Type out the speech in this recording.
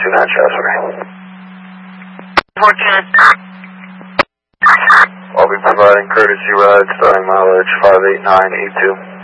629 traffic. 14. I'll be providing courtesy rides starting mileage 58982.